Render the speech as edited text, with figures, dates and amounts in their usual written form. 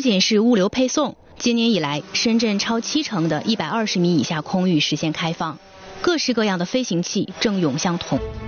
仅是物流配送，今年以来，深圳超70%的120米以下空域实现开放，各式各样的飞行器正涌向统。